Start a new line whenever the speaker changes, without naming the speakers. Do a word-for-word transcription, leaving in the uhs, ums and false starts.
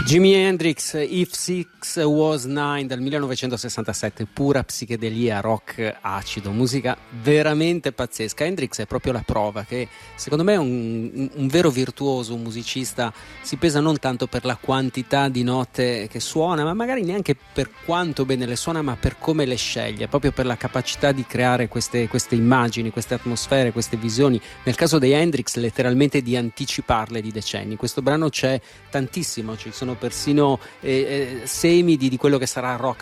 Jimi Hendrix, If Six Was Nine dal millenovecentosessantasette, pura psichedelia, rock acido, musica veramente pazzesca. Hendrix è proprio la prova che secondo me è un, un vero virtuoso, un musicista, si pesa non tanto per la quantità di note che suona, ma magari neanche per quanto bene le suona, ma per come le sceglie, proprio per la capacità di creare queste, queste immagini, queste atmosfere, queste visioni. Nel caso dei Hendrix letteralmente di anticiparle di decenni. Questo brano c'è tantissimo, ci sono persino eh, eh, semi di, di quello che sarà rock